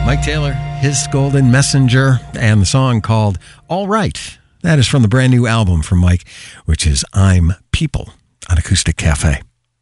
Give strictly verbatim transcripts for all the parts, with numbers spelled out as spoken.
Mike Taylor, His Golden Messenger, and the song called All Right. That is from the brand new album from Mike, which is I'm People on Acoustic Cafe.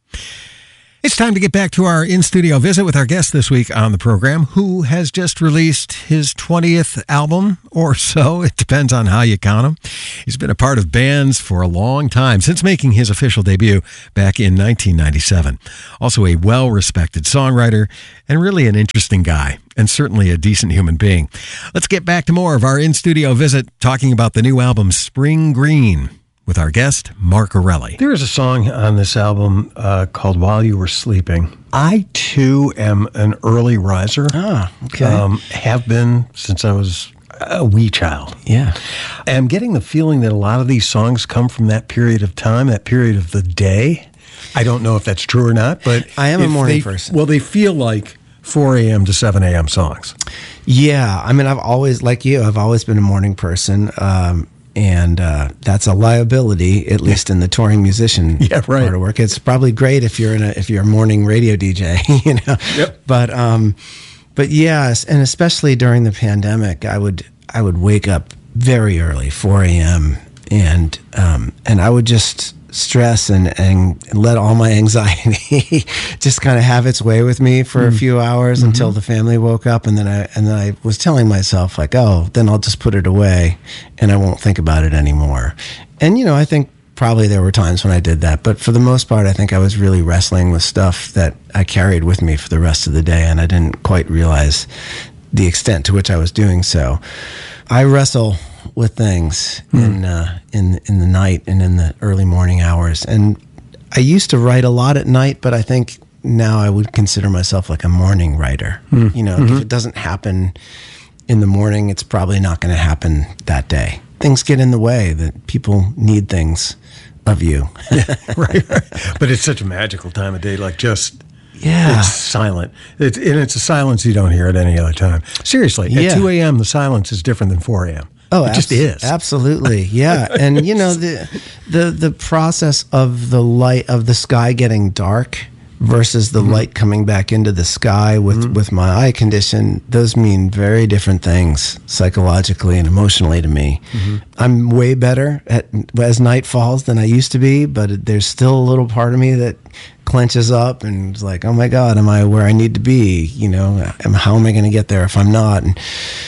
It's time to get back to our in-studio visit with our guest this week on the program, who has just released his twentieth album or so. It depends on how you count him. He's been a part of bands for a long time, since making his official debut back in nineteen ninety-seven. Also a well-respected songwriter and really an interesting guy, and certainly a decent human being. Let's get back to more of our in-studio visit, talking about the new album Spring Green, with our guest, Mark Erelli. There is a song on this album uh, called While You Were Sleeping. I, too, am an early riser. Ah, okay. Um, have been since I was a wee child. Yeah. I'm getting the feeling that a lot of these songs come from that period of time, that period of the day. I don't know if that's true or not, but... I am a morning they, person. Well, they feel like four a.m. to seven a.m. songs. Yeah. I mean, I've always, like you, I've always been a morning person. Um And uh, that's a liability, at least in the touring musician yeah, right. part of work. It's probably great if you're in a if you're a morning radio D J, you know. Yep. But um, but yes, and especially during the pandemic, I would I would wake up very early, four a.m. and um, and I would just stress and, and let all my anxiety just kind of have its way with me for mm. a few hours mm-hmm. until the family woke up, and then I and then I was telling myself, like, oh, then I'll just put it away and I won't think about it anymore. And you know, I think probably there were times when I did that, but for the most part, I think I was really wrestling with stuff that I carried with me for the rest of the day, and I didn't quite realize the extent to which I was doing so. I wrestle with things mm. in uh, in in the night and in the early morning hours. And I used to write a lot at night, but I think now I would consider myself like a morning writer. Mm. You know, mm-hmm. if it doesn't happen in the morning, it's probably not going to happen that day. Things get in the way, that people need things of you. yeah, right, right. But it's such a magical time of day, like just... Yeah. It's silent. It's, and it's a silence you don't hear at any other time. Seriously, yeah. at two a.m., the silence is different than four a.m. Oh, it abs- just is. Absolutely. Yeah. And, you know, the, the the process of the light, of the sky getting dark versus the mm-hmm. light coming back into the sky with, mm-hmm. with my eye condition, those mean very different things psychologically and emotionally to me. Mm-hmm. I'm way better at, as night falls than I used to be, but there's still a little part of me that clenches up and is like, oh my God, am I where I need to be? You know, how am I going to get there if I'm not? And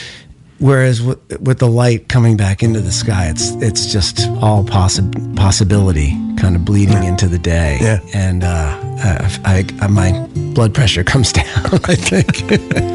whereas with, with the light coming back into the sky, it's it's just all possi- possibility kind of bleeding yeah. into the day. Yeah. And uh, I, I, I, my blood pressure comes down, I think.